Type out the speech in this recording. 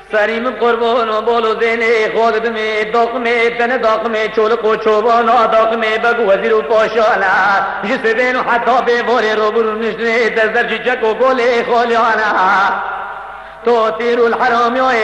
سریم قربان و بالو زینه خود دمی داغمه تن داغمه چولق و چوبانا داغمه بگو وزیر و پاشانا جسه بین و حتی به باره رو برون نشنه دزدر چک و گل خالیانا تو تیر الحرامی